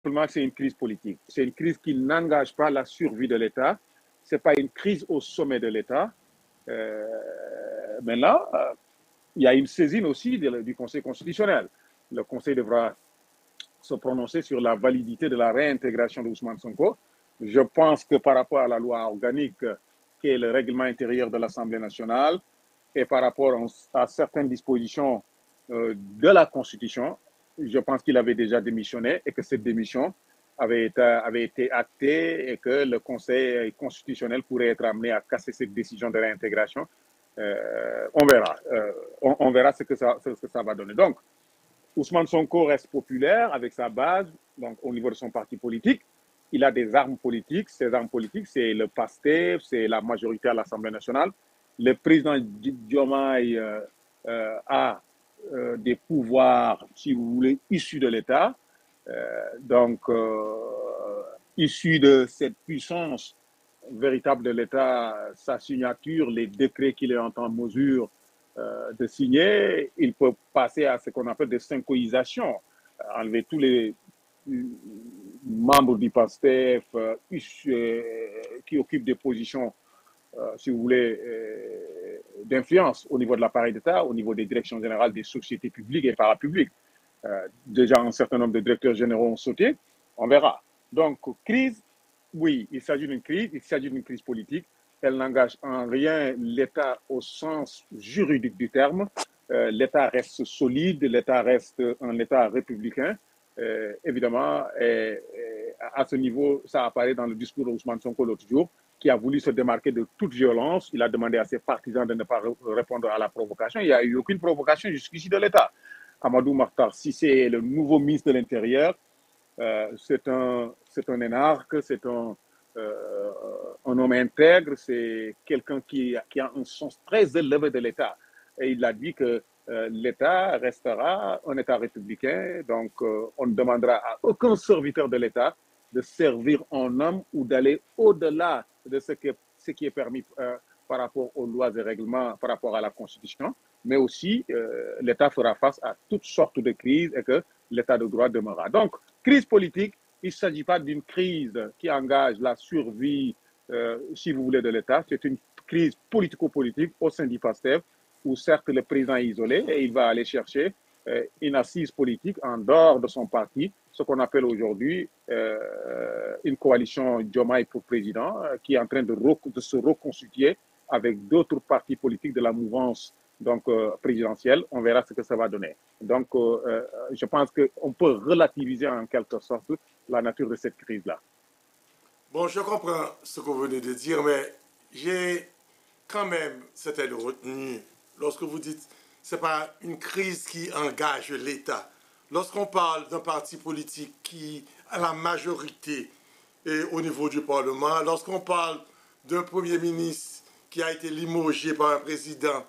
simplement que c'est une crise politique. C'est une crise qui n'engage pas la survie de l'État. Ce n'est pas une crise au sommet de l'État. Maintenant, il y a une saisine aussi du Conseil constitutionnel. Le Conseil devra se prononcer sur la validité de la réintégration d'Ousmane Sonko. Je pense que par rapport à la loi organique, qui est le règlement intérieur de l'Assemblée nationale, et par rapport à certaines dispositions de la Constitution, je pense qu'il avait déjà démissionné et que cette démission avait été actée et que le Conseil constitutionnel pourrait être amené à casser cette décision de réintégration. On verra. On verra ce que ça va donner. Donc, Ousmane Sonko reste populaire avec sa base, donc au niveau de son parti politique. Il a des armes politiques. Ces armes politiques, c'est le PASTEF, c'est la majorité à l'Assemblée nationale. Le président Diomaye a des pouvoirs, si vous voulez, issus de l'État. Donc, issus de cette puissance véritable de l'État, sa signature, les décrets qu'il est en mesure de signer, il peut passer à ce qu'on appelle des synchroisations, enlever tous les membres du PASTEF qui occupent des positions, si vous voulez, d'influence au niveau de l'appareil d'État, au niveau des directions générales des sociétés publiques et parapubliques. Déjà, un certain nombre de directeurs généraux ont sauté, on verra. Donc, crise, oui, il s'agit d'une crise politique. Elle n'engage en rien l'État au sens juridique du terme. L'État reste solide, l'État reste un État républicain. Évidemment, à ce niveau, ça apparaît dans le discours d'Ousmane Sonko l'autre jour, qui a voulu se démarquer de toute violence. Il a demandé à ses partisans de ne pas répondre à la provocation. Il n'y a eu aucune provocation jusqu'ici de l'État. Amadou Makhtar Cissé est le nouveau ministre de l'Intérieur. C'est un énarque, c'est un homme intègre, c'est quelqu'un qui a un sens très élevé de l'État. Et il a dit que l'État restera un État républicain, donc on ne demandera à aucun serviteur de l'État de servir en homme ou d'aller au-delà de ce qui est permis par rapport aux lois et règlements, par rapport à la Constitution, mais aussi l'État fera face à toutes sortes de crises et que l'État de droit demeurera. Donc, crise politique, il ne s'agit pas d'une crise qui engage la survie, si vous voulez, de l'État. C'est une crise politico-politique au sein du PASTEF, où certes le président est isolé et il va aller chercher une assise politique en dehors de son parti, ce qu'on appelle aujourd'hui une coalition Diomaye pour président, qui est en train de se reconstituer avec d'autres partis politiques de la mouvance donc, présidentielle. On verra ce que ça va donner. Donc, je pense qu'on peut relativiser en quelque sorte la nature de cette crise-là. Bon, je comprends ce que vous venez de dire, mais j'ai quand même certaines retenues. Lorsque vous dites que ce n'est pas une crise qui engage l'État, lorsqu'on parle d'un parti politique qui a la majorité au niveau du Parlement, lorsqu'on parle d'un Premier ministre qui a été limogé par un président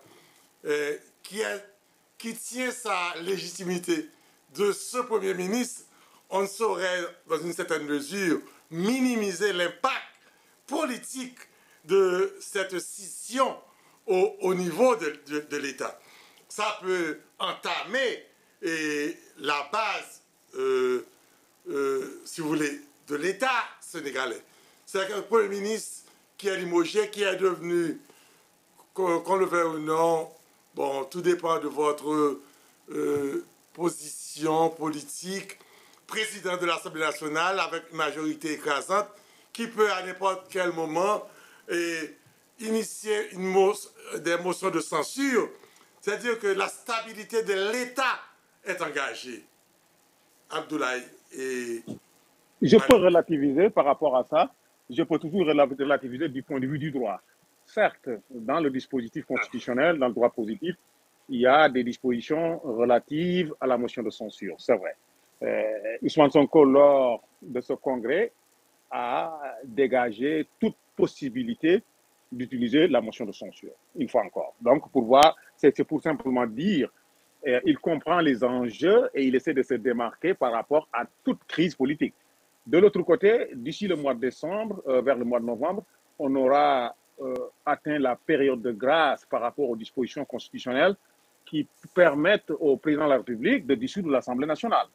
qui tient sa légitimité de ce Premier ministre, on saurait, dans une certaine mesure, minimiser l'impact politique de cette scission au niveau de l'État. Ça peut entamer la base, si vous voulez, de l'État sénégalais. C'est un Premier ministre qui est limogé, qui est devenu, qu'on le veuille ou non, bon, tout dépend de votre position politique, président de l'Assemblée nationale avec une majorité écrasante qui peut à n'importe quel moment initier des motions de censure. C'est-à-dire que la stabilité de l'État est engagée. Abdoulaye et... Je peux relativiser par rapport à ça. Je peux toujours relativiser du point de vue du droit. Certes, dans le dispositif constitutionnel, dans le droit positif, il y a des dispositions relatives à la motion de censure, c'est vrai. Ousmane Sonko, lors de ce congrès, a dégagé toute possibilité d'utiliser la motion de censure, une fois encore. Donc, pour voir, c'est pour simplement dire, il comprend les enjeux et il essaie de se démarquer par rapport à toute crise politique. De l'autre côté, d'ici le mois de décembre, vers le mois de novembre, on aura atteint la période de grâce par rapport aux dispositions constitutionnelles qui permettent au président de la République de dissoudre l'Assemblée nationale.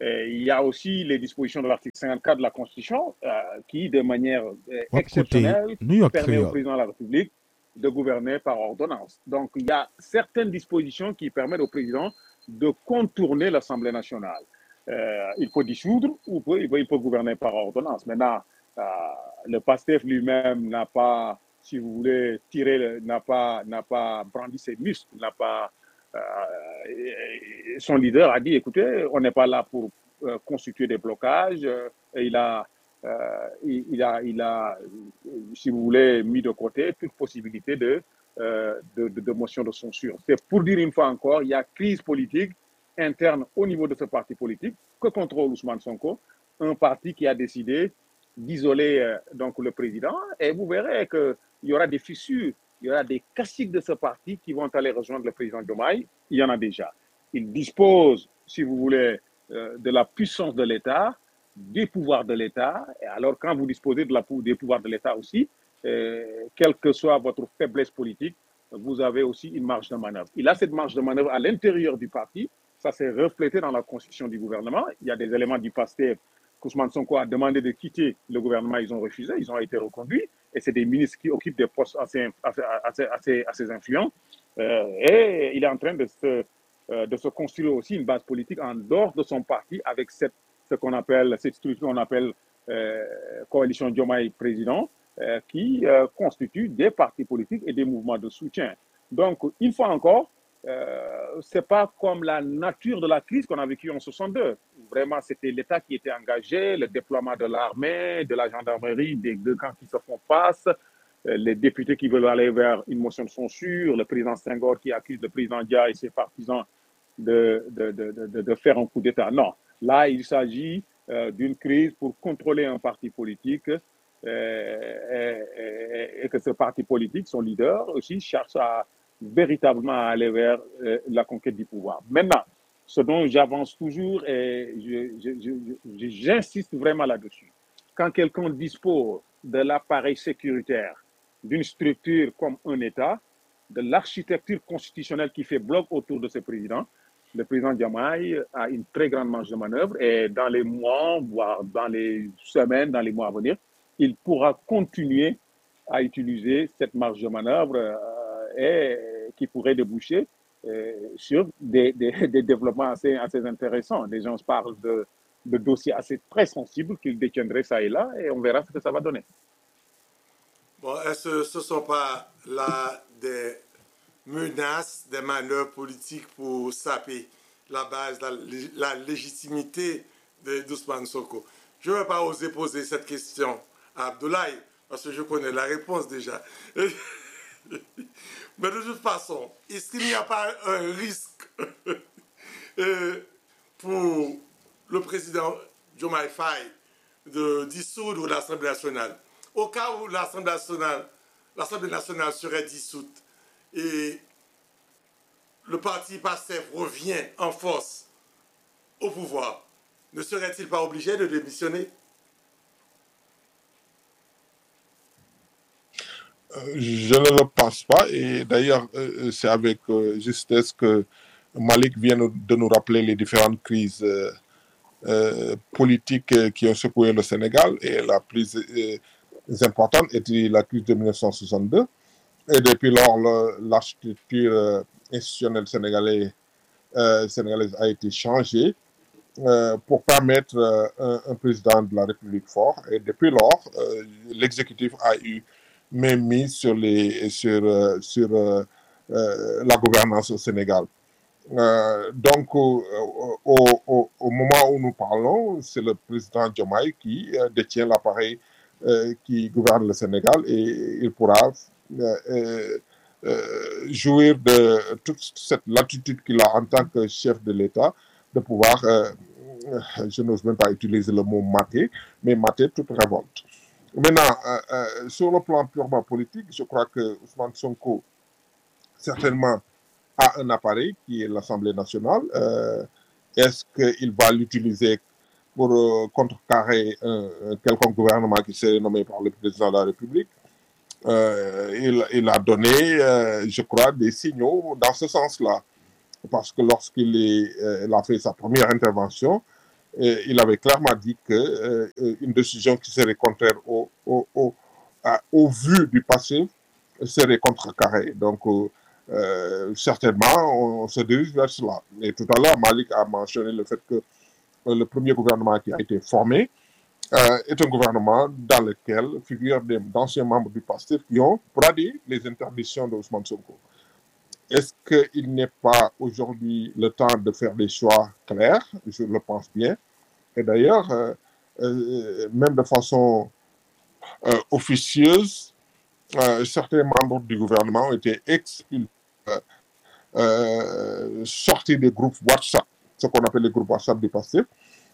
Il y a aussi les dispositions de l'article 54 de la Constitution qui, de manière Wap kote exceptionnelle, New York permet au Creole. président de la République de gouverner par ordonnance. Donc, il y a certaines dispositions qui permettent au président de contourner l'Assemblée nationale. Il peut dissoudre ou il peut gouverner par ordonnance. Maintenant, le PASTEF lui-même n'a pas, si vous voulez, n'a pas brandi ses muscles, n'a pas son leader a dit, écoutez, on n'est pas là pour constituer des blocages. Et il a, si vous voulez, mis de côté toute possibilité de motion de censure. C'est pour dire une fois encore, il y a crise politique interne au niveau de ce parti politique que contrôle Ousmane Sonko, un parti qui a décidé d'isoler donc le président. Et vous verrez qu'il y aura des fissures, il y aura des caciques de ce parti qui vont aller rejoindre le président Diomaye. Il y en a déjà. Il dispose, si vous voulez, de la puissance de l'État, des pouvoirs de l'État. Et alors, quand vous disposez des pouvoirs de l'État aussi, quelle que soit votre faiblesse politique, vous avez aussi une marge de manœuvre. Il a cette marge de manœuvre à l'intérieur du parti. Ça s'est reflété dans la constitution du gouvernement. Il y a des éléments du PASTEF qu'Ousmane Sonko a demandé de quitter le gouvernement. Ils ont refusé, ils ont été reconduits. Et c'est des ministres qui occupent des postes assez influents. Et il est en train de se construire aussi une base politique en dehors de son parti avec cette structure qu'on appelle coalition Diomaye président, qui constitue des partis politiques et des mouvements de soutien. Donc, une fois encore, ce n'est pas comme la nature de la crise qu'on a vécue en 62. Vraiment, c'était l'État qui était engagé, le déploiement de l'armée, de la gendarmerie, des deux camps qui se font face, les députés qui veulent aller vers une motion de censure, le président Senghor qui accuse le président Dia et ses partisans de faire un coup d'État. Non, là, il s'agit d'une crise pour contrôler un parti politique et que ce parti politique, son leader aussi, cherche véritablement à aller vers la conquête du pouvoir. Maintenant, ce dont j'avance toujours et j'insiste vraiment là-dessus, quand quelqu'un dispose de l'appareil sécuritaire d'une structure comme un État, de l'architecture constitutionnelle qui fait bloc autour de ce président, le président Diomaye a une très grande marge de manœuvre et dans les mois, voire dans les semaines, dans les mois à venir, il pourra continuer à utiliser cette marge de manœuvre et qui pourrait déboucher sur des développements assez intéressants. Les gens parlent de dossiers assez très sensibles qu'il détiendrait ça et là, et on verra ce que ça va donner. Bon, est-ce que ce ne sont pas là des menaces, des manœuvres politiques pour saper la base, la légitimité d'Ousmane Sonko? Je ne vais pas oser poser cette question à Abdoulaye, parce que je connais la réponse déjà. Mais de toute façon, est-ce qu'il n'y a pas un risque pour le président Diomaye Faye de dissoudre l'Assemblée nationale? Au cas où l'Assemblée nationale serait dissoute et le parti PASTEF revient en force au pouvoir, ne serait-il pas obligé de démissionner? Je ne le pense pas, et d'ailleurs, c'est avec justesse que Malik vient de nous rappeler les différentes crises politiques qui ont secoué le Sénégal, et la plus importante était la crise de 1962. Et depuis lors, l'architecture institutionnelle sénégalaise a été changée pour permettre un président de la République fort. Et depuis lors, l'exécutif a eu même mise sur la gouvernance au Sénégal. Donc, au moment où nous parlons, c'est le président Diomaye qui détient l'appareil qui gouverne le Sénégal, et il pourra jouir de toute cette latitude qu'il a en tant que chef de l'État, de pouvoir, je n'ose même pas utiliser le mot mater, mais mater toute révolte. Maintenant, sur le plan purement politique, je crois que Ousmane Sonko, certainement, a un appareil qui est l'Assemblée nationale. Est-ce qu'il va l'utiliser pour contrecarrer un quelconque gouvernement qui serait nommé par le président de la République? Il a donné, je crois, des signaux dans ce sens-là. Parce que lorsqu'il a fait sa première intervention, il avait clairement dit que une décision qui serait contraire au vu du passé serait contrecarrée. Donc, certainement, on se dirige vers cela. Et tout à l'heure, Malik a mentionné le fait que le premier gouvernement qui a été formé est un gouvernement dans lequel figurent d'anciens membres du PASTEF qui ont bradé les interdictions d'Ousmane Sonko. Est-ce qu'il n'est pas aujourd'hui le temps de faire des choix clairs? Je le pense bien. Et d'ailleurs, même de façon officieuse, certains membres du gouvernement ont été expulsés, sortis des groupes WhatsApp, ce qu'on appelle les groupes WhatsApp du PASTEF.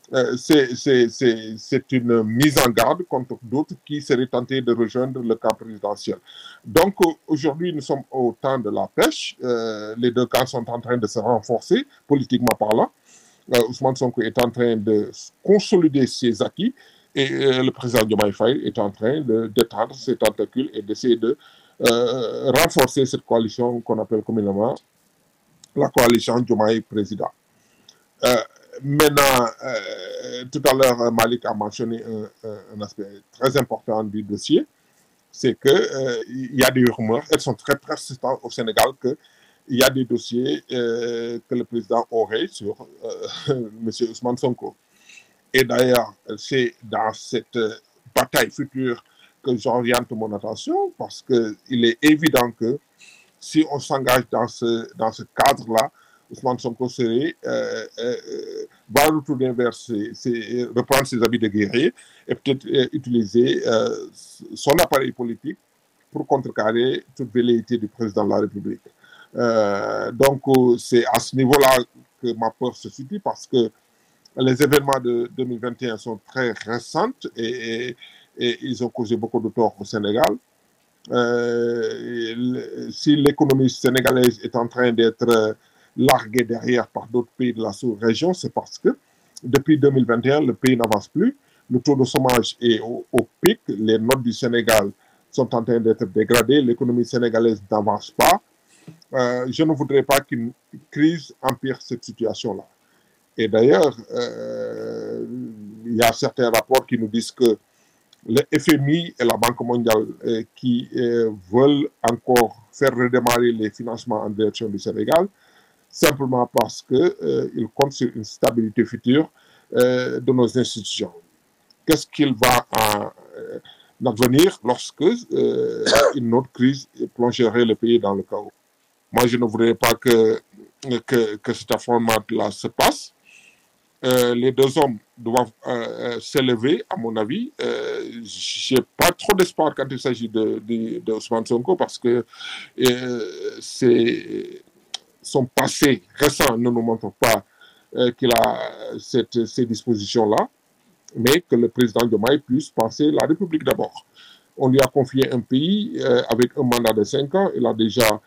C'est une mise en garde contre d'autres qui seraient tentés de rejoindre le camp présidentiel. Donc aujourd'hui, nous sommes au temps de la pêche. Les deux camps sont en train de se renforcer, politiquement parlant. Ousmane Sonko est en train de consolider ses acquis et le président Diomaye Faye est en train d'étendre ses tentacules et d'essayer de renforcer cette coalition qu'on appelle communément la coalition Diomaye président. Maintenant, tout à l'heure, Malik a mentionné un aspect très important du dossier, c'est qu'il y a des rumeurs, elles sont très persistantes au Sénégal, qu'il y a des dossiers que le président aurait sur M. Ousmane Sonko. Et d'ailleurs, c'est dans cette bataille future que j'oriente mon attention, parce qu'il est évident que si on s'engage dans ce cadre-là, Ousmane Sonko va retourner reprendre ses habits de guerrier et peut-être utiliser son appareil politique pour contrecarrer toute velléité du président de la République. Donc, c'est à ce niveau-là que ma peur se situe, parce que les événements de 2021 sont très récents et ils ont causé beaucoup de tort au Sénégal. Si l'économie sénégalaise est en train d'être larguée derrière par d'autres pays de la sous-région, c'est parce que depuis 2021, le pays n'avance plus. Le taux de chômage est au pic. Les notes du Sénégal sont en train d'être dégradées. L'économie sénégalaise n'avance pas. Je ne voudrais pas qu'une crise empire cette situation-là. Et d'ailleurs, il y a certains rapports qui nous disent que le FMI et la Banque mondiale qui veulent encore faire redémarrer les financements en direction du Sénégal, simplement parce qu'ils comptent sur une stabilité future de nos institutions. Qu'est-ce qu'il va en advenir lorsque une autre crise plongerait le pays dans le chaos? Moi, je ne voudrais pas que cet affrontement-là se passe. Les deux hommes doivent s'élever, à mon avis. Je n'ai pas trop d'espoir quand il s'agit de Ousmane Sonko, parce que son passé récent ne nous montre pas qu'il a ces dispositions-là, mais que le président Diomaye puisse penser la République d'abord. On lui a confié un pays avec un mandat de 5 ans. Il a déjà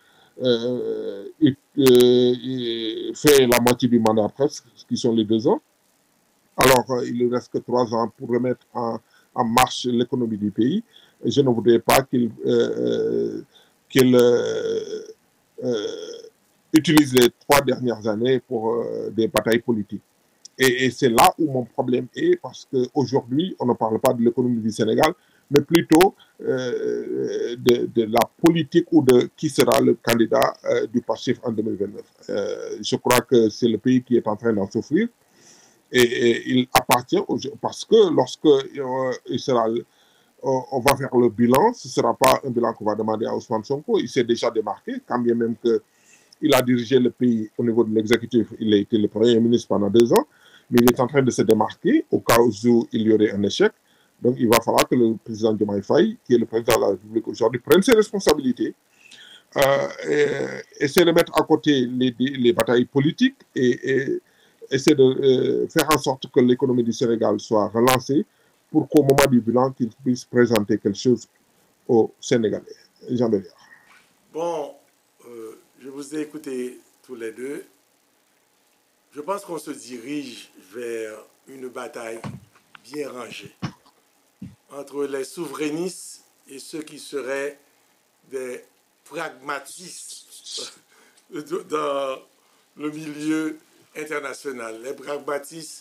fait la moitié du mandat presque, qui sont les 2 ans. Alors, il ne reste que 3 ans pour remettre en marche l'économie du pays. Je ne voudrais pas qu'il utilise les 3 dernières années pour des batailles politiques. Et c'est là où mon problème est, parce qu'aujourd'hui, on ne parle pas de l'économie du Sénégal, mais plutôt de la politique ou de qui sera le candidat du PASTEF en 2029. Je crois que c'est le pays qui est en train d'en souffrir. Et il appartient, parce que lorsque on va faire le bilan, ce ne sera pas un bilan qu'on va demander à Ousmane Sonko. Il s'est déjà démarqué, quand bien même qu'il a dirigé le pays au niveau de l'exécutif. Il a été le Premier ministre pendant 2 ans, mais il est en train de se démarquer au cas où il y aurait un échec. Donc il va falloir que le président Diomaye Faye, qui est le président de la République aujourd'hui, prenne ses responsabilités, essaie de mettre à côté les batailles politiques et essaie de faire en sorte que l'économie du Sénégal soit relancée pour qu'au moment du bilan, qu'il puisse présenter quelque chose aux Sénégalais. Jean Béliard. Bon, je vous ai écouté tous les deux. Je pense qu'on se dirige vers une bataille bien rangée entre les souverainistes et ceux qui seraient des pragmatistes dans le milieu international. Les pragmatistes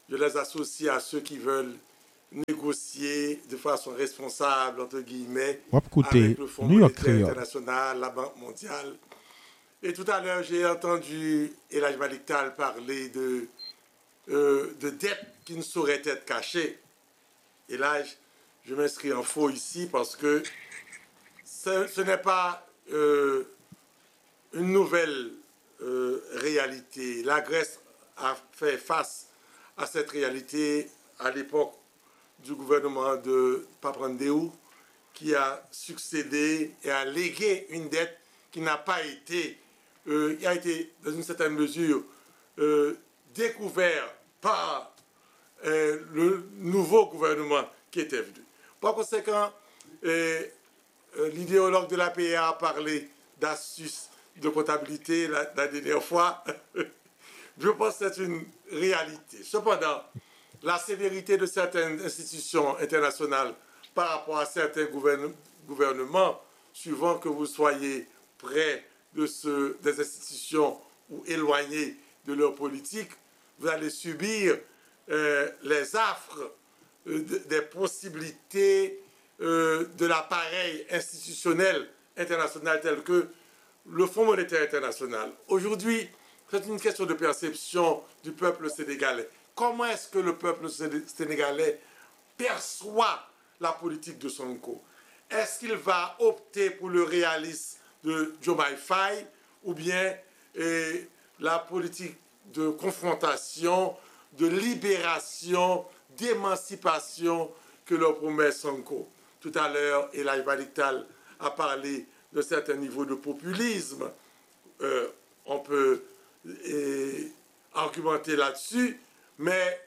je les associe à ceux qui veulent négocier de façon responsable, entre guillemets, avec le Fonds New York monétaire Creole. international, la Banque mondiale. Et tout à l'heure, j'ai entendu Elhadji Malick Tall parler de dettes qui ne sauraient être cachées. Et là, je m'inscris en faux ici parce que ce n'est pas une nouvelle réalité. La Grèce a fait face à cette réalité à l'époque du gouvernement de Papandreou, qui a succédé et a légué une dette qui n'a pas été, qui a été dans une certaine mesure découverte par le nouveau gouvernement qui était venu. Par conséquent, l'idéologue de l'APA a parlé d'astuces de comptabilité la dernière fois. Je pense que c'est une réalité. Cependant, la sévérité de certaines institutions internationales par rapport à certains gouvernements, suivant que vous soyez près des institutions ou éloigné de leur politique, vous allez subir les affres des possibilités de l'appareil institutionnel international tel que le Fonds monétaire international. Aujourd'hui, c'est une question de perception du peuple sénégalais. Comment est-ce que le peuple sénégalais perçoit la politique de Sonko? Est-ce qu'il va opter pour le réalisme de Diomaye Faye ou bien la politique de confrontation, de libération, d'émancipation que leur promet Sonko? Tout à l'heure, Elhadji Malick Tall a parlé de certains niveaux de populisme. On peut argumenter là-dessus, mais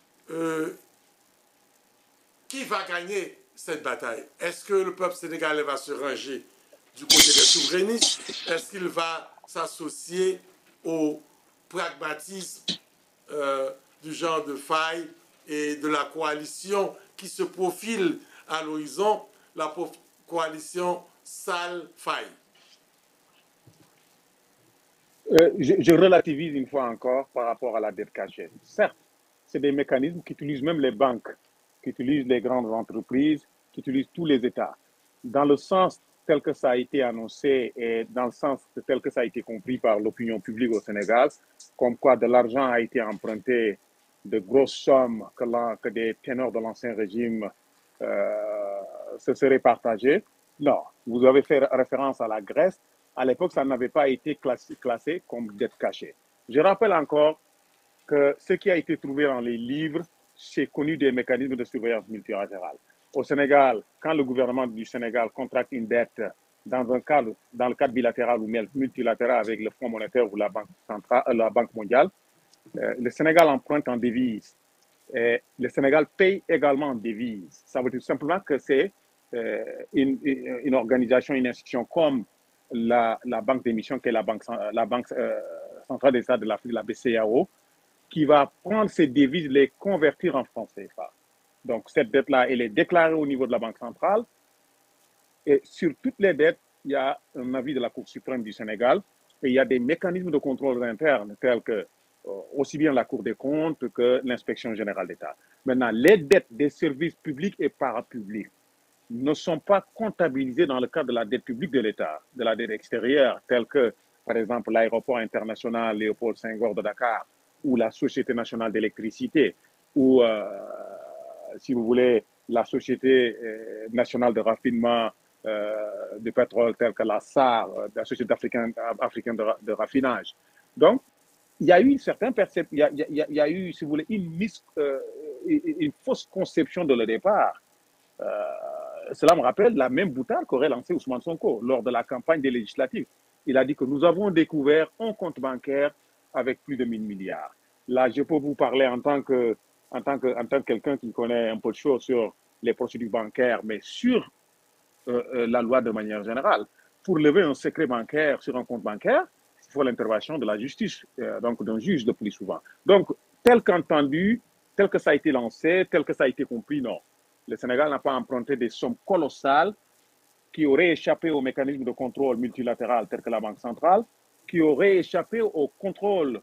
qui va gagner cette bataille? Est-ce que le peuple sénégalais va se ranger du côté des souverainistes? Est-ce qu'il va s'associer au pragmatisme du genre de Faye et de la coalition qui se profile à l'horizon, la coalition Sall-Faye? Je relativise une fois encore par rapport à la dette cachée. Certes, c'est des mécanismes qu'utilisent même les banques, qu'utilisent les grandes entreprises, qu'utilisent tous les États. Dans le sens tel que ça a été annoncé et dans le sens tel que ça a été compris par l'opinion publique au Sénégal, comme quoi de l'argent a été emprunté, de grosses sommes que des ténors de l'ancien régime se seraient partagés. Non, vous avez fait référence à la Grèce. À l'époque, ça n'avait pas été classé comme dette cachée. Je rappelle encore que ce qui a été trouvé dans les livres, c'est connu des mécanismes de surveillance multilatérale. Au Sénégal, quand le gouvernement du Sénégal contracte une dette dans le cadre bilatéral ou multilatéral avec le Fonds monétaire ou la Banque centrale, la Banque mondiale, le Sénégal emprunte en devises. Et le Sénégal paye également en devises. Ça veut dire simplement que c'est une organisation, une institution comme la banque d'émission, qui est la banque centrale des États de l'Afrique, la BCEAO, qui va prendre ces devises, les convertir en francs CFA. Donc, cette dette-là, elle est déclarée au niveau de la Banque centrale. Et sur toutes les dettes, il y a un avis de la Cour suprême du Sénégal et il y a des mécanismes de contrôle interne tels que aussi bien la Cour des comptes que l'inspection générale d'État. Maintenant, les dettes des services publics et parapublics ne sont pas comptabilisées dans le cadre de la dette publique de l'État, de la dette extérieure, telle que, par exemple, l'aéroport international Léopold Senghor de Dakar ou la Société nationale d'électricité ou, si vous voulez, la Société nationale de raffinement de pétrole telle que la SAR, la Société africaine de raffinage. Donc, il y a eu une certaine perception, il y a eu, si vous voulez, une fausse conception de le départ. Cela me rappelle la même boutade qu'aurait lancée Ousmane Sonko lors de la campagne des législatives. Il a dit que nous avons découvert un compte bancaire avec plus de 1000 milliards. Là, je peux vous parler en tant que quelqu'un qui connaît un peu de choses sur les procédures bancaires, mais sur la loi de manière générale. Pour lever un secret bancaire sur un compte bancaire, il faut l'intervention de la justice, donc d'un juge le plus souvent. Donc, tel qu'entendu, tel que ça a été lancé, tel que ça a été compris, non. Le Sénégal n'a pas emprunté des sommes colossales qui auraient échappé au mécanisme de contrôle multilatéral tel que la Banque centrale, qui auraient échappé au contrôle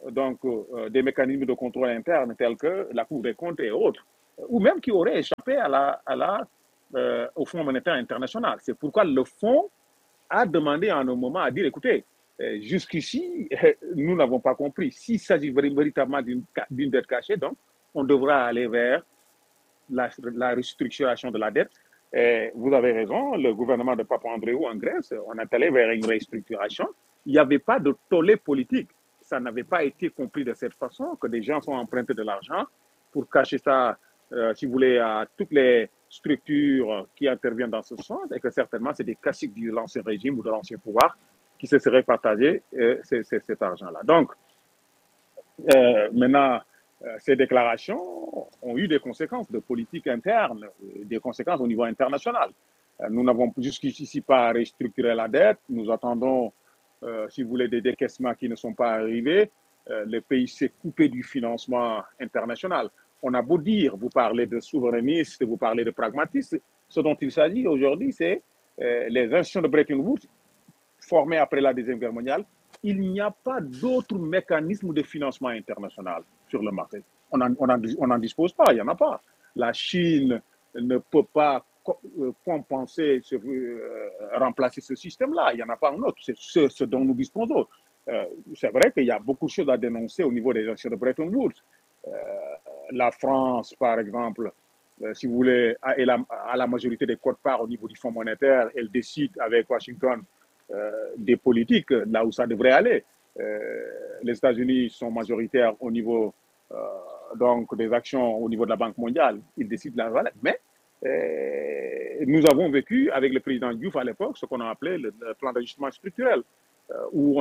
donc, des mécanismes de contrôle interne tels que la Cour des comptes et autres, ou même qui auraient échappé au Fonds monétaire international. C'est pourquoi le Fonds a demandé en un moment à dire, écoutez, jusqu'ici, nous n'avons pas compris. S'il s'agit véritablement d'une dette cachée, donc, on devra aller vers la restructuration de la dette. Et vous avez raison, le gouvernement de Papandréou en Grèce, on est allé vers une restructuration. Il n'y avait pas de tollé politique. Ça n'avait pas été compris de cette façon que des gens sont empruntés de l'argent pour cacher ça, si vous voulez, à toutes les structures qui interviennent dans ce sens et que certainement c'est des classiques de l'ancien régime ou de l'ancien pouvoir qui se seraient partagés cet argent-là. Donc, maintenant, ces déclarations ont eu des conséquences de politique interne, des conséquences au niveau international. Nous n'avons jusqu'ici pas restructuré la dette. Nous attendons, si vous voulez, des décaissements qui ne sont pas arrivés. Le pays s'est coupé du financement international. On a beau dire, vous parlez de souverainistes, vous parlez de pragmatistes. Ce dont il s'agit aujourd'hui, c'est les institutions de Bretton Woods formées après la Deuxième Guerre mondiale. Il n'y a pas d'autre mécanisme de financement international sur le marché. On n'en dispose pas, il n'y en a pas. La Chine ne peut pas compenser, remplacer ce système-là. Il n'y en a pas un autre. C'est ce dont nous disposons. C'est vrai qu'il y a beaucoup de choses à dénoncer au niveau des institutions de Bretton Woods. La France, par exemple, si vous voulez, a la majorité des quotes-parts au niveau du Fonds monétaire. Elle décide avec Washington des politiques là où ça devrait aller. Les États-Unis sont majoritaires au niveau donc des actions au niveau de la Banque mondiale. Ils décident la valeur. Mais nous avons vécu avec le président Diouf à l'époque ce qu'on a appelé le plan d'ajustement structurel, où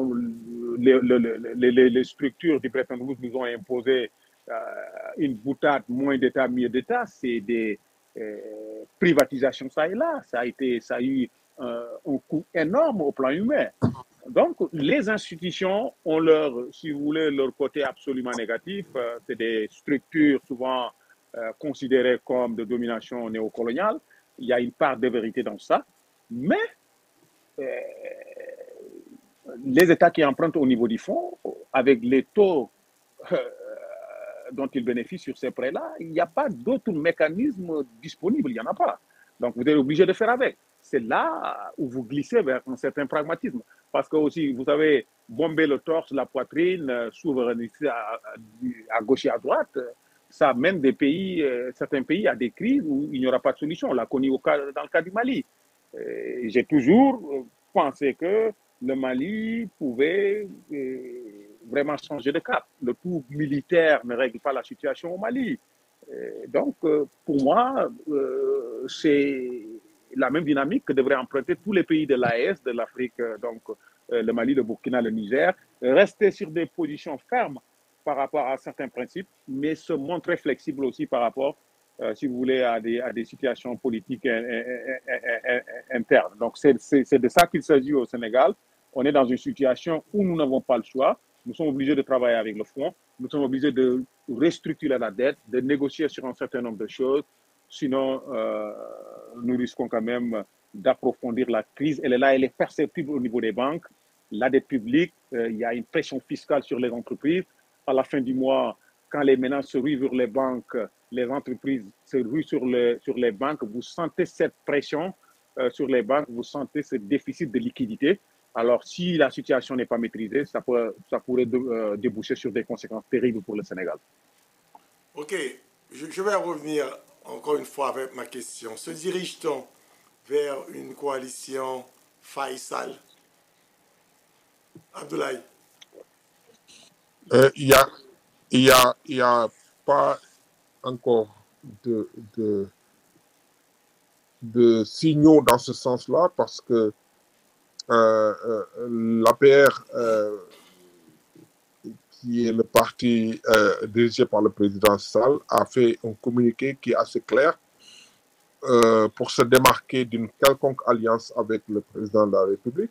les structures du Bretton Woods nous ont imposé une boutade, moins d'État, mieux d'État. C'est des privatisations ça et là. Ça a eu un coût énorme au plan humain. Donc, les institutions ont si vous voulez, leur côté absolument négatif. C'est des structures souvent considérées comme de domination néocoloniale. Il y a une part de vérité dans ça. Mais les États qui empruntent au niveau du fonds, avec les taux dont ils bénéficient sur ces prêts-là, il n'y a pas d'autre mécanisme disponible. Il n'y en a pas. Donc, vous êtes obligé de faire avec. C'est là où vous glissez vers un certain pragmatisme. Parce que aussi, vous avez bombé le torse, la poitrine, souverainisé à gauche et à droite. Ça mène certains pays à des crises où il n'y aura pas de solution. On l'a connu dans le cas du Mali. J'ai toujours pensé que le Mali pouvait vraiment changer de cap. Le coup militaire ne règle pas la situation au Mali. Donc, pour moi, c'est la même dynamique que devraient emprunter tous les pays de l'AES, de l'Afrique, donc le Mali, le Burkina, le Niger, rester sur des positions fermes par rapport à certains principes, mais se montrer flexible aussi par rapport, si vous voulez, à des situations politiques internes. Donc, c'est de ça qu'il s'agit au Sénégal. On est dans une situation où nous n'avons pas le choix. Nous sommes obligés de travailler avec le fonds. Nous sommes obligés de restructurer la dette, de négocier sur un certain nombre de choses. Sinon, nous risquons quand même d'approfondir la crise. Elle est là, elle est perceptible au niveau des banques. La dette publique, il y a une pression fiscale sur les entreprises. À la fin du mois, quand les ménages se ruent vers les banques, les entreprises se ruent sur les banques, vous sentez cette pression sur les banques, vous sentez ce déficit de liquidité. Alors, si la situation n'est pas maîtrisée, ça pourrait déboucher sur des conséquences terribles pour le Sénégal. OK. Je vais revenir encore une fois avec ma question. Se dirige-t-on vers une coalition Faisal? Abdoulaye? Il y a pas encore de signaux dans ce sens-là parce que l'APR, qui est le parti dirigé par le président Sall, a fait un communiqué qui est assez clair pour se démarquer d'une quelconque alliance avec le président de la République.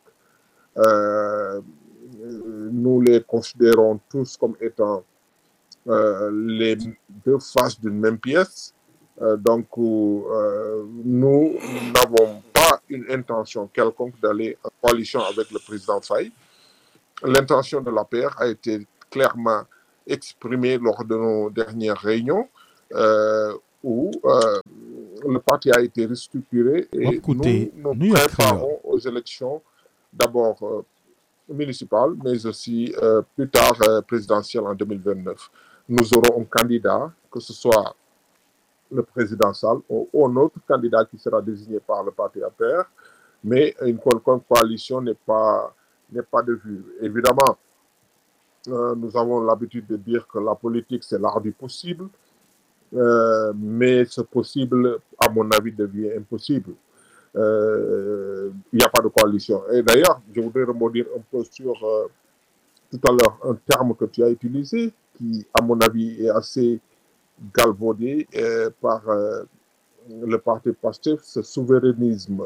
Nous les considérons tous comme étant les deux faces d'une même pièce. Donc, nous n'avons pas une intention quelconque d'aller en coalition avec le président Faye. L'intention de l'APR a été clairement exprimé lors de nos dernières réunions, où le parti a été restructuré et nous nous préparons aux élections d'abord municipales, mais aussi plus tard présidentielles en 2029. Nous aurons un candidat, que ce soit le présidentiel ou un autre candidat qui sera désigné par le parti APR, mais une quelconque coalition n'est pas de vue. Évidemment, nous avons l'habitude de dire que la politique, c'est l'art du possible, mais ce possible, à mon avis, devient impossible. Il n'y a pas de coalition. Et d'ailleurs, je voudrais rebondir un peu sur tout à l'heure un terme que tu as utilisé, qui, à mon avis, est assez galvaudé par le parti PASTEF, ce souverainisme.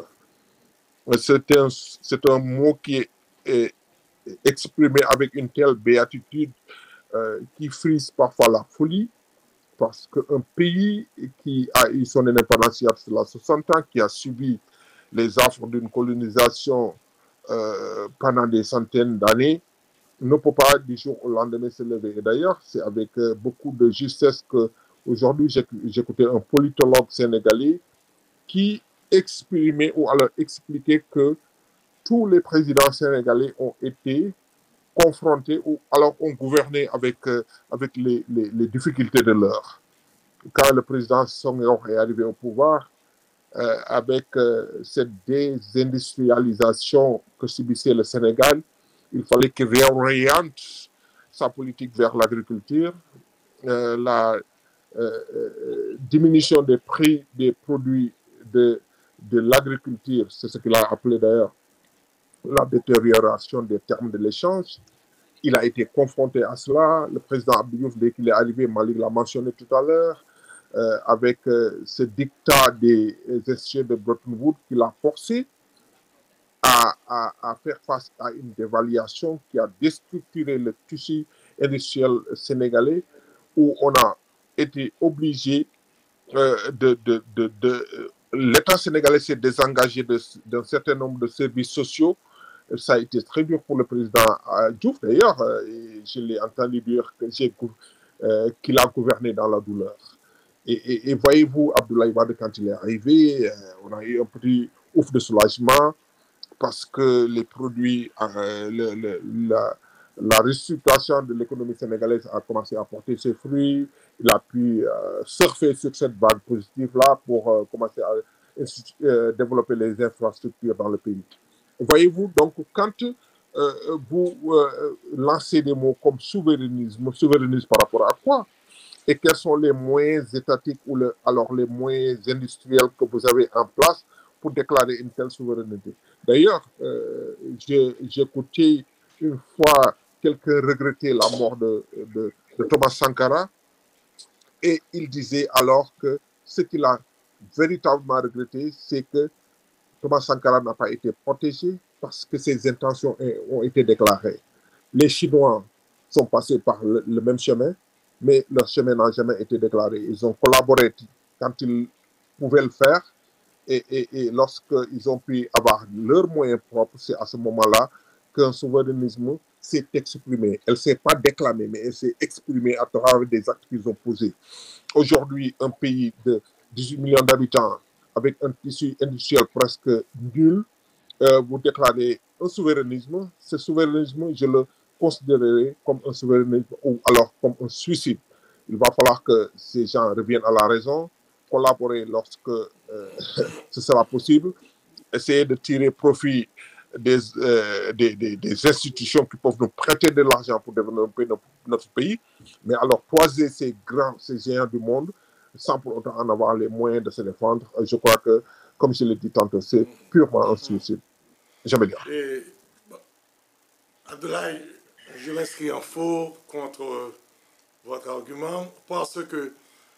C'est un mot qui est exprimé avec une telle béatitude qui frise parfois la folie, parce qu'un pays qui a eu son indépendance il y a cela 60 ans, qui a subi les affres d'une colonisation pendant des centaines d'années, ne peut pas du jour au lendemain se lever. Et d'ailleurs, c'est avec beaucoup de justesse que aujourd'hui j'écoutais un politologue sénégalais qui exprimait ou alors expliquait que tous les présidents sénégalais ont été confrontés ou alors ont gouverné avec les difficultés de l'heure. Quand le président Senghor est arrivé au pouvoir, avec cette désindustrialisation que subissait le Sénégal, il fallait qu'il réoriente sa politique vers l'agriculture, la diminution des prix des produits de l'agriculture, c'est ce qu'il a appelé d'ailleurs la détérioration des termes de l'échange. Il a été confronté à cela. Le président Abdou Diouf, dès qu'il est arrivé, Malik l'a mentionné tout à l'heure, avec ce dictat des institutions de Bretton Woods qu'il a forcé à faire face à une dévaluation qui a déstructuré le tissu industriel sénégalais, où on a été obligé l'État sénégalais s'est désengagé d'un certain nombre de services sociaux. Ça a été très dur pour le président Diouf, d'ailleurs. Je l'ai entendu dire qu'il a gouverné dans la douleur. Et voyez-vous, Abdoulaye Wade, quand il est arrivé, on a eu un petit ouf de soulagement parce que les produits, la restructuration de l'économie sénégalaise a commencé à porter ses fruits. Il a pu surfer sur cette vague positive-là pour commencer à développer les infrastructures dans le pays. Voyez-vous, donc, quand vous lancez des mots comme souverainisme par rapport à quoi? Et quels sont les moyens étatiques ou alors les moyens industriels que vous avez en place pour déclarer une telle souveraineté? D'ailleurs, j'écoutais une fois quelqu'un regretter la mort de Thomas Sankara, et il disait alors que ce qu'il a véritablement regretté, c'est que Thomas Sankara n'a pas été protégé parce que ses intentions ont été déclarées. Les Chinois sont passés par le même chemin, mais leur chemin n'a jamais été déclaré. Ils ont collaboré quand ils pouvaient le faire, et lorsqu'ils ont pu avoir leurs moyens propres, c'est à ce moment-là qu'un souverainisme s'est exprimé. Elle ne s'est pas déclamée, mais elle s'est exprimée à travers des actes qu'ils ont posés. Aujourd'hui, un pays de 18 millions d'habitants, avec un tissu industriel presque nul, vous déclarez un souverainisme. Ce souverainisme, je le considérerai comme un souverainisme ou alors comme un suicide. Il va falloir que ces gens reviennent à la raison, collaborer lorsque ce sera possible, essayer de tirer profit des institutions qui peuvent nous prêter de l'argent pour développer notre pays, mais alors croiser ces géants du monde sans pour autant en avoir les moyens de se défendre, je crois que, comme je l'ai dit tantôt, c'est purement un suicide. Jamais dire. Abdoulaye, je m'inscris en faux contre votre argument parce que,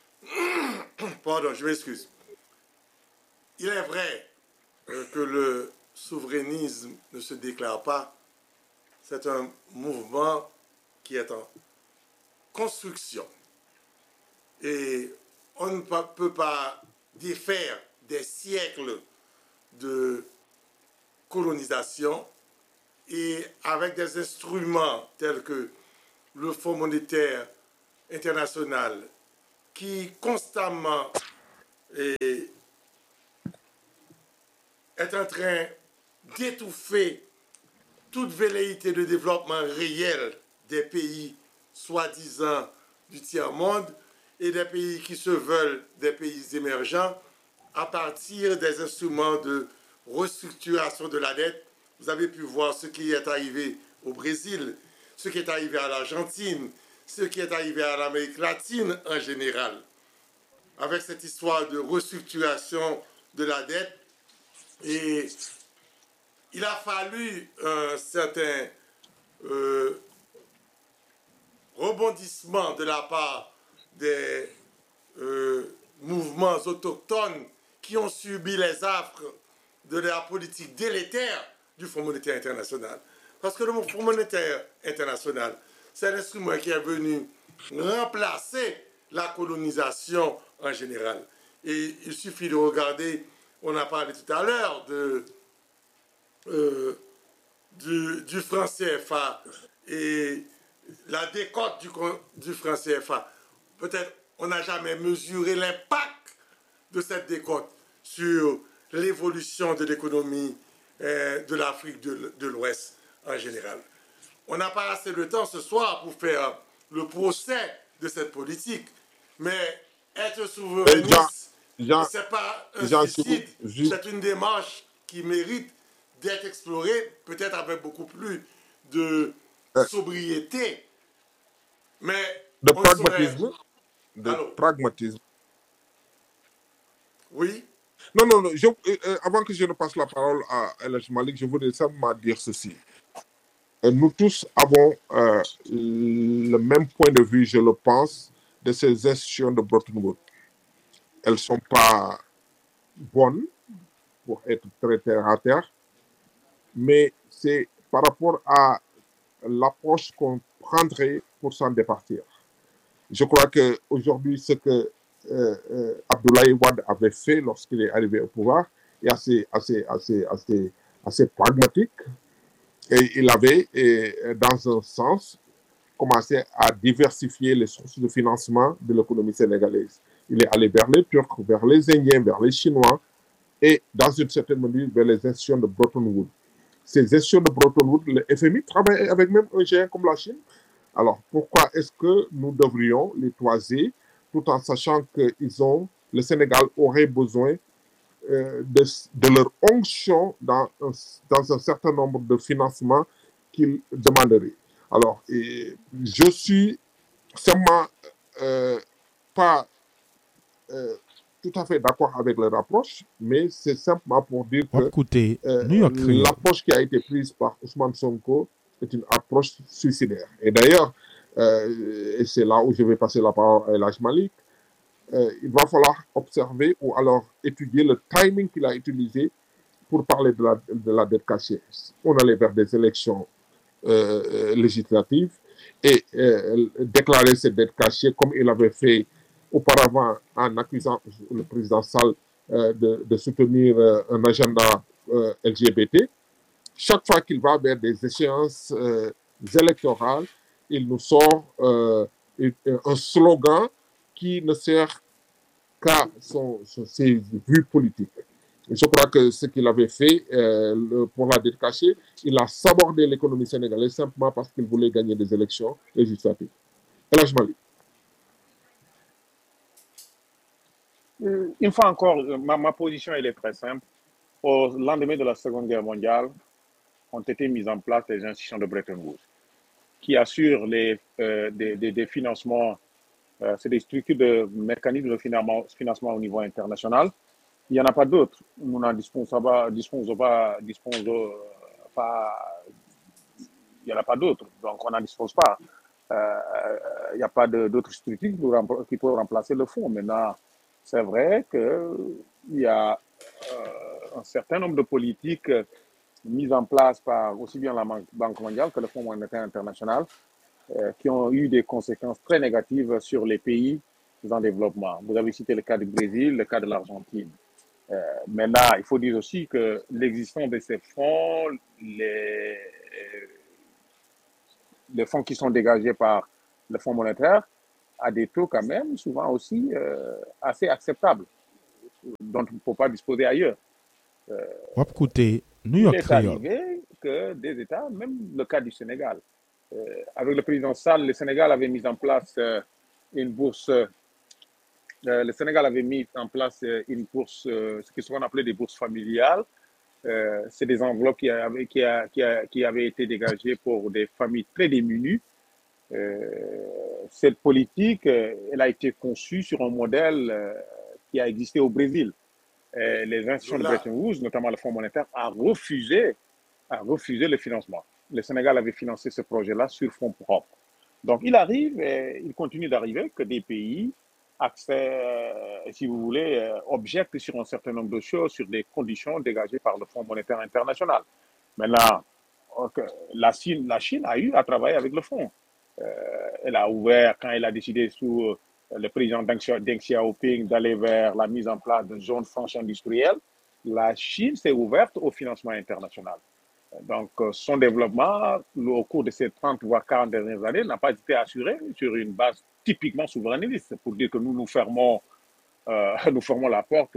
pardon, je m'excuse. Il est vrai que le souverainisme ne se déclare pas. C'est un mouvement qui est en construction. Et on ne peut pas défaire des siècles de colonisation et avec des instruments tels que le Fonds monétaire international qui constamment est en train d'étouffer toute velléité de développement réel des pays soi-disant du tiers-monde et des pays qui se veulent des pays émergents à partir des instruments de restructuration de la dette. Vous avez pu voir ce qui est arrivé au Brésil, ce qui est arrivé à l'Argentine, ce qui est arrivé à l'Amérique latine en général. Avec cette histoire de restructuration de la dette, et il a fallu un certain rebondissement de la part des mouvements autochtones qui ont subi les affres de la politique délétère du Fonds monétaire international. Parce que le Fonds monétaire international, c'est un instrument qui est venu remplacer la colonisation en général. Et il suffit de regarder, on a parlé tout à l'heure du franc CFA et la décote du franc CFA. Peut-être on n'a jamais mesuré l'impact de cette décote sur l'évolution de l'économie de l'Afrique de l'Ouest en général. On n'a pas assez de temps ce soir pour faire le procès de cette politique, mais être souverainiste, ce n'est pas un suicide, c'est une démarche qui mérite d'être explorée, peut-être avec beaucoup plus de sobriété, mais de pragmatisme. Pragmatisme. Oui. Non, avant que je ne passe la parole à El Hadj Malick, je voudrais simplement dire ceci. Nous tous avons le même point de vue, je le pense, de ces institutions de Bretton Woods. Elles ne sont pas bonnes, pour être très terre à terre, mais c'est par rapport à l'approche qu'on prendrait pour s'en départir. Je crois qu'aujourd'hui, ce que Abdoulaye Wade avait fait lorsqu'il est arrivé au pouvoir est assez pragmatique. Et il avait, dans un sens, commencé à diversifier les sources de financement de l'économie sénégalaise. Il est allé vers les Turcs, vers les Indiens, vers les Chinois et, dans une certaine mesure, vers les institutions de Bretton Woods. Ces institutions de Bretton Woods, le FMI travaille avec même un géant comme la Chine. Alors, pourquoi est-ce que nous devrions les toiser tout en sachant que le Sénégal aurait besoin de leur onction dans un certain nombre de financements qu'ils demanderaient. Alors, je suis seulement pas tout à fait d'accord avec leur approche, mais c'est simplement pour dire que l'approche qui a été prise par Ousmane Sonko est une approche suicidaire. Et d'ailleurs, et c'est là où je vais passer la parole à El Hadj Malick, il va falloir observer ou alors étudier le timing qu'il a utilisé pour parler de la dette cachée. On allait vers des élections législatives et déclarer cette dette cachée comme il avait fait auparavant en accusant le président Sall de soutenir un agenda LGBT. Chaque fois qu'il va vers des échéances électorales, il nous sort un slogan qui ne sert qu'à ses vues politiques. Je crois que ce qu'il avait fait pour la dette cachée, il a sabordé l'économie sénégalaise simplement parce qu'il voulait gagner des élections législatives. El Hadj Malick. Une fois encore, ma position elle est très simple. Au lendemain de la Seconde Guerre mondiale, ont été mises en place les institutions de Bretton Woods qui assurent des financements, c'est des structures de mécanismes de financement au niveau international. Il n'y en a pas d'autres. Nous n'en disposons pas, il n'y en a pas d'autres. Donc, on n'en dispose pas. Il n'y a pas d'autres structures qui peuvent remplacer le fonds. Maintenant, c'est vrai qu'il y a un certain nombre de politiques mises en place par aussi bien la Banque mondiale que le Fonds monétaire international qui ont eu des conséquences très négatives sur les pays en développement. Vous avez cité le cas du Brésil, le cas de l'Argentine. Mais là, il faut dire aussi que l'existence de ces fonds les fonds qui sont dégagés par le Fonds monétaire à des taux quand même souvent aussi assez acceptables, dont il ne faut pas disposer ailleurs. Wap koute New Il York est Creole. arrivé que des États, même le cas du Sénégal, avec le président Sall, le Sénégal avait mis en place une bourse. Le Sénégal avait mis en place une bourse, ce qu'on appelait des bourses familiales. C'est des enveloppes qui avaient été dégagées pour des familles très démunies. Cette politique, elle a été conçue sur un modèle qui a existé au Brésil. Les institutions de Bretton Woods, notamment le Fonds monétaire, a refusé le financement. Le Sénégal avait financé ce projet-là sur fonds propres. Donc, il continue d'arriver que des pays si vous voulez, objectent sur un certain nombre de choses, sur des conditions dégagées par le Fonds monétaire international. Maintenant, la Chine a eu à travailler avec le Fonds. Elle a ouvert, quand elle a décidé sous le président Deng Xiaoping d'aller vers la mise en place de zones franches industrielles, la Chine s'est ouverte au financement international. Donc, son développement, au cours de ces 30 voire 40 dernières années, n'a pas été assuré sur une base typiquement souverainiste, pour dire que nous fermons la porte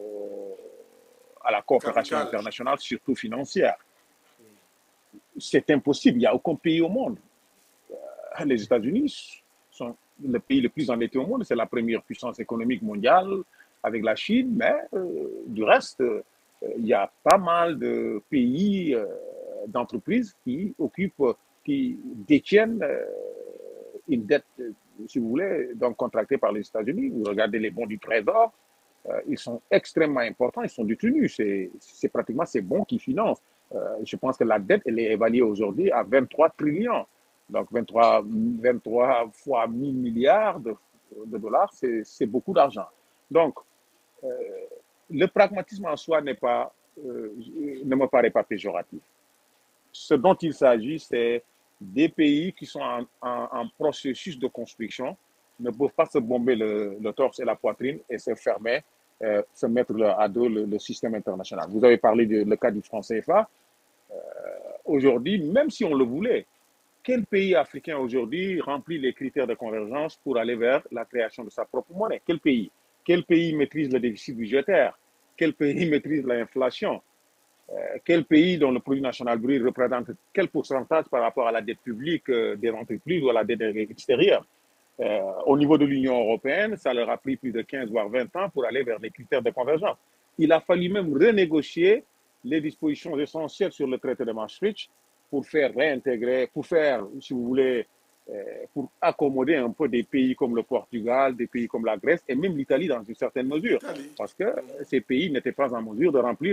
à la coopération internationale, surtout financière. C'est impossible. Il n'y a aucun pays au monde. Les États-Unis sont le pays le plus endetté au monde. C'est la première puissance économique mondiale avec la Chine, mais du reste, il y a pas mal de pays, d'entreprises qui détiennent une dette, si vous voulez, donc contractée par les États-Unis. Vous regardez les bons du Trésor, ils sont extrêmement importants, ils sont détenus. C'est pratiquement ces bons qui financent. Je pense que la dette, elle est évaluée aujourd'hui à 23 trillions. Donc 23 fois 1000 milliards de dollars, c'est beaucoup d'argent. Donc, le pragmatisme en soi ne me paraît pas péjoratif. Ce dont il s'agit, c'est des pays qui sont en processus de construction, ne peuvent pas se bomber le torse et la poitrine et se fermer, se mettre à dos le système international. Vous avez parlé du cas du franc CFA. Aujourd'hui, même si on le voulait, quel pays africain aujourd'hui remplit les critères de convergence pour aller vers la création de sa propre monnaie? Quel pays? Quel pays maîtrise le déficit budgétaire? Quel pays maîtrise l'inflation? Quel pays dont le produit national brut représente quel pourcentage par rapport à la dette publique des entreprises ou à la dette extérieure? Au niveau de l'Union européenne, ça leur a pris plus de 15 voire 20 ans pour aller vers les critères de convergence. Il a fallu même renégocier les dispositions essentielles sur le traité de Maastricht pour faire réintégrer, si vous voulez, pour accommoder un peu des pays comme le Portugal, des pays comme la Grèce et même l'Italie dans une certaine mesure. Parce que ces pays n'étaient pas en mesure de remplir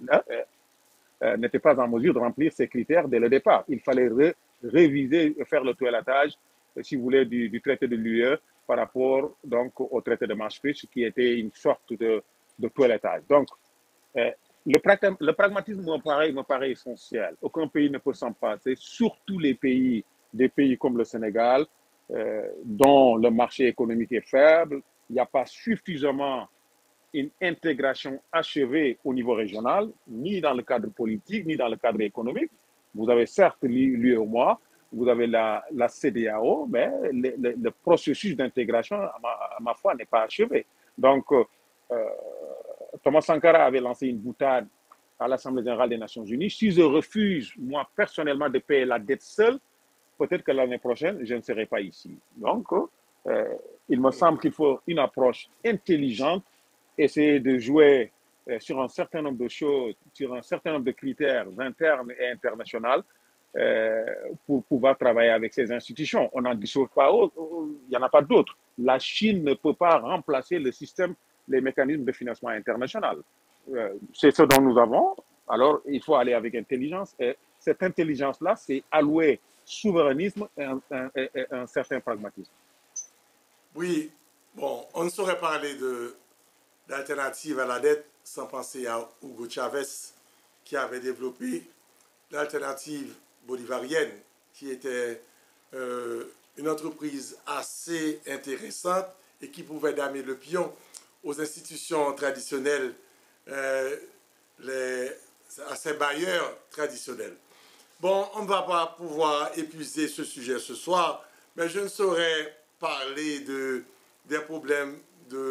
ces critères dès le départ. Il fallait réviser, faire le toilettage, si vous voulez, du traité de l'UE par rapport donc au traité de Maastricht, qui était une sorte de toilettage. Donc, le pragmatisme me paraît essentiel. Aucun pays ne peut s'en passer, surtout des pays comme le Sénégal, dont le marché économique est faible. Il n'y a pas suffisamment une intégration achevée au niveau régional, ni dans le cadre politique, ni dans le cadre économique. Vous avez certes l'UEMOA, vous avez la CEDEAO, mais le processus d'intégration, à ma foi, n'est pas achevé. Donc, Thomas Sankara avait lancé une boutade à l'Assemblée générale des Nations Unies. Si je refuse, moi, personnellement, de payer la dette seule, peut-être que l'année prochaine, je ne serai pas ici. Donc, il me semble qu'il faut une approche intelligente, essayer de jouer sur un certain nombre de choses, sur un certain nombre de critères internes et internationaux pour pouvoir travailler avec ces institutions. On n'en dissout pas autre, il n'y en a pas d'autres. La Chine ne peut pas remplacer le système, les mécanismes de financement international. C'est ce dont nous avons. Alors, il faut aller avec intelligence. Et cette intelligence-là, c'est allouer souverainisme et un certain pragmatisme. Oui, bon, on ne saurait parler d'alternative à la dette sans penser à Hugo Chavez, qui avait développé l'alternative bolivarienne, qui était une entreprise assez intéressante et qui pouvait damer le pion aux institutions traditionnelles, à ces bailleurs traditionnels. Bon, on ne va pas pouvoir épuiser ce sujet ce soir, mais je ne saurais parler des problèmes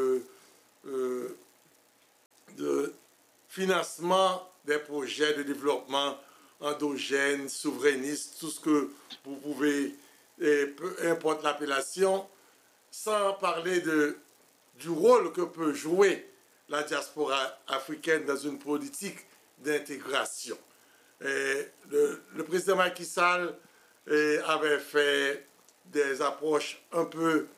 de financement des projets de développement endogène, souverainiste, tout ce que vous pouvez, et peu importe l'appellation, sans parler du rôle que peut jouer la diaspora africaine dans une politique d'intégration. Le président Macky Sall avait fait des approches un peu,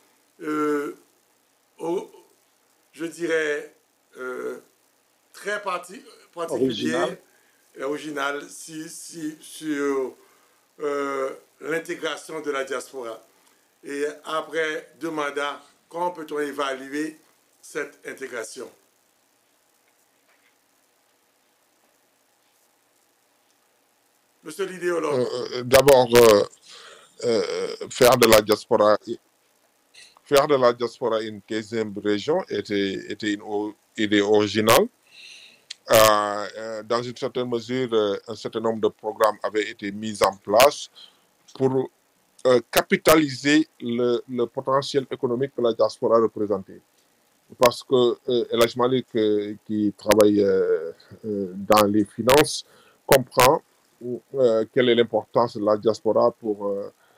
je dirais, très particulières, originales sur l'intégration de la diaspora. Et après 2 mandats, comment peut-on évaluer cette intégration? Monsieur l'idéologue. D'abord, faire de la diaspora une 15e région était une idée originale. Dans une certaine mesure, un certain nombre de programmes avaient été mis en place pour capitaliser le potentiel économique que la diaspora représentait. Parce que El Hadj Malick, qui travaille dans les finances, comprend quelle est l'importance de la diaspora pour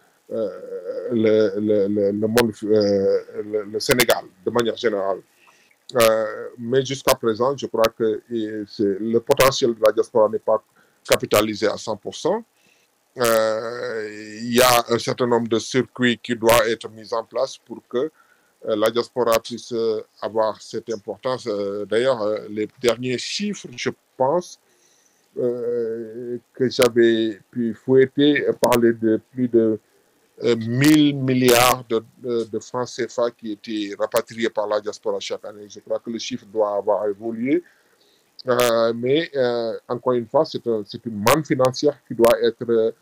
le monde, le Sénégal, de manière générale. Mais jusqu'à présent, je crois que le potentiel de la diaspora n'est pas capitalisé à 100%. Il y a un certain nombre de circuits qui doivent être mis en place pour que la diaspora puisse avoir cette importance. D'ailleurs, les derniers chiffres, je pense, que j'avais pu fouetter, parler de plus de 1000 milliards de francs CFA qui étaient rapatriés par la diaspora chaque année. Je crois que le chiffre doit avoir évolué. Mais encore une fois, c'est une manne financière qui doit être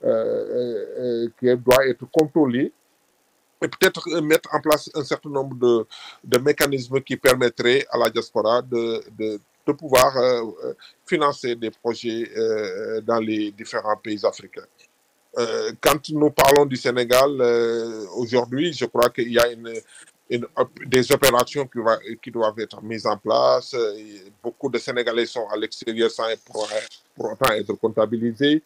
contrôlée et peut-être mettre en place un certain nombre de mécanismes qui permettraient à la diaspora de pouvoir financer des projets dans les différents pays africains. Quand nous parlons du Sénégal, aujourd'hui, je crois qu'il y a des opérations qui doivent être mises en place. Beaucoup de Sénégalais sont à l'extérieur sans pour autant être comptabilisés.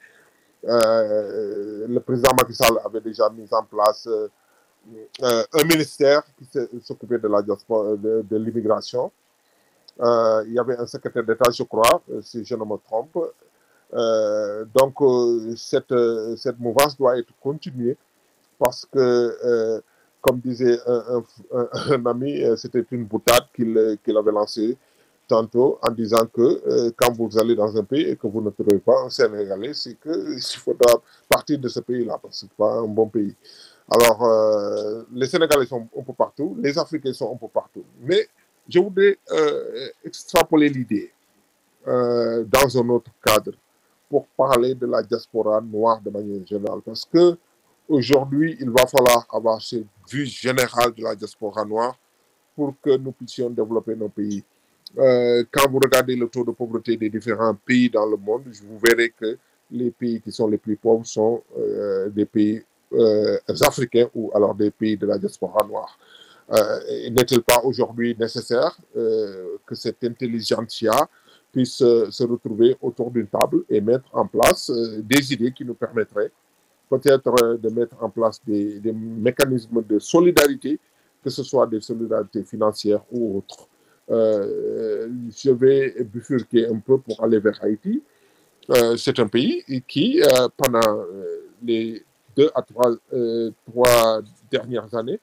Le président Macky Sall avait déjà mis en place un ministère qui s'occupait de la diaspora, de l'immigration. Il y avait un secrétaire d'État, je crois, si je ne me trompe. Donc, cette mouvance doit être continuée parce que, comme disait un ami, c'était une boutade qu'il avait lancée tantôt en disant que quand vous allez dans un pays et que vous ne trouvez pas un Sénégalais, c'est qu'il faudra partir de ce pays-là parce que ce n'est pas un bon pays. Alors, les Sénégalais sont un peu partout, les Africains sont un peu partout. Mais je voudrais extrapoler l'idée dans un autre cadre pour parler de la diaspora noire de manière générale. Parce que aujourd'hui, il va falloir avoir cette vue générale de la diaspora noire pour que nous puissions développer nos pays. Quand vous regardez le taux de pauvreté des différents pays dans le monde, vous verrez que les pays qui sont les plus pauvres sont des pays africains ou alors des pays de la diaspora noire. N'est-il pas aujourd'hui nécessaire que cette intelligentsia puisse se retrouver autour d'une table et mettre en place des idées qui nous permettraient peut-être de mettre en place des mécanismes de solidarité, que ce soit des solidarités financières ou autres. Je vais bifurquer un peu pour aller vers Haïti. C'est un pays qui, pendant les 2 à 3 dernières années,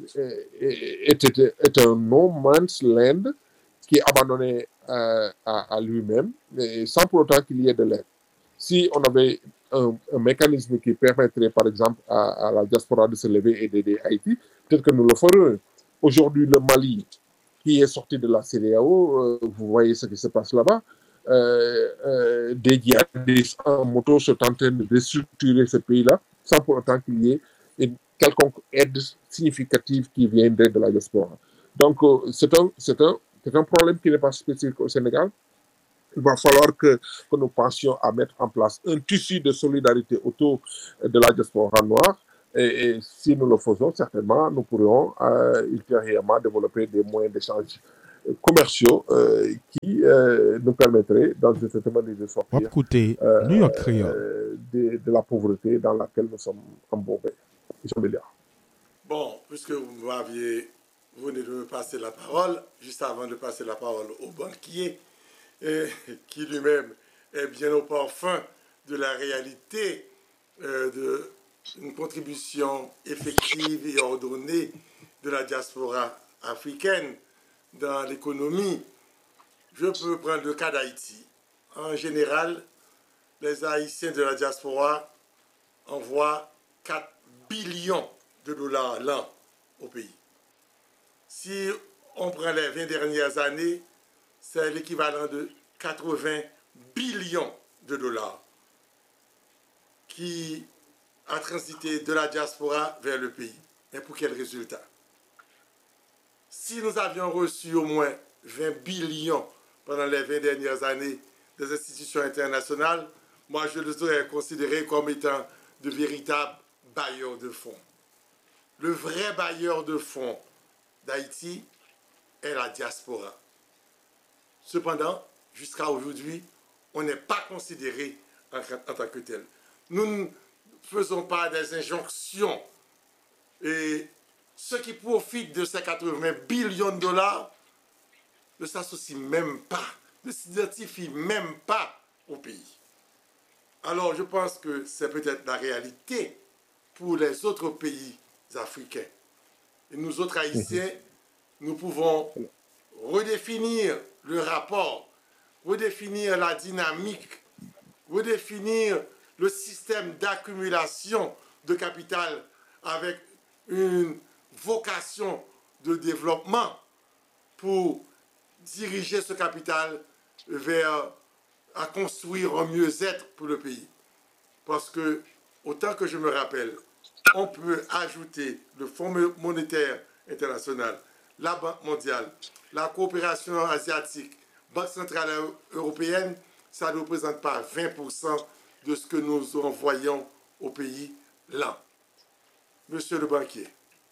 est un no man's land qui est abandonné à lui-même, sans pour autant qu'il y ait de l'aide. Si on avait un mécanisme qui permettrait, par exemple, à la diaspora de se lever et d'aider Haïti, peut-être que nous le ferions. Aujourd'hui, le Mali, qui est sorti de la CEDEAO, vous voyez ce qui se passe là-bas. Des djihadistes en moto sont en train de restructurer ce pays-là, sans pour autant qu'il y ait une quelconque aide significative qui viendrait de la diaspora. Donc, c'est un problème qui n'est pas spécifique au Sénégal. Il va falloir que nous pensions à mettre en place un tissu de solidarité autour de la diaspora noire. Et si nous le faisons, certainement, nous pourrions ultérieurement développer des moyens d'échange commerciaux qui nous permettraient, dans un certain moment, de sortir New York Creole. de la pauvreté dans laquelle nous sommes embourbés. Bon, puisque vous venez de me passer la parole, juste avant de passer la parole au banquier, qui lui-même est bien au parfum de la réalité d'une contribution effective et ordonnée de la diaspora africaine dans l'économie. Je peux prendre le cas d'Haïti. En général, les Haïtiens de la diaspora envoient 4 billions de dollars l'an au pays. Si on prend les 20 dernières années, c'est l'équivalent de 80 billions de dollars qui a transité de la diaspora vers le pays. Mais pour quel résultat? Si nous avions reçu au moins 20 billions pendant les 20 dernières années des institutions internationales, moi je les aurais considérés comme étant de véritables bailleurs de fonds. Le vrai bailleur de fonds d'Haïti est la diaspora. Cependant, jusqu'à aujourd'hui, on n'est pas considéré en tant que tel. Nous ne faisons pas des injonctions. Et ceux qui profitent de ces 80 billions de dollars ne s'associent même pas, ne s'identifient même pas au pays. Alors, je pense que c'est peut-être la réalité pour les autres pays africains. Et nous autres Haïtiens, nous pouvons redéfinir le rapport, redéfinir la dynamique, redéfinir le système d'accumulation de capital avec une vocation de développement pour diriger ce capital vers à construire un mieux-être pour le pays. Parce que, autant que je me rappelle, on peut ajouter le Fonds monétaire international, la Banque mondiale, la coopération asiatique, Banque centrale européenne, ça ne représente pas 20% de ce que nous envoyons au pays là. Monsieur le banquier.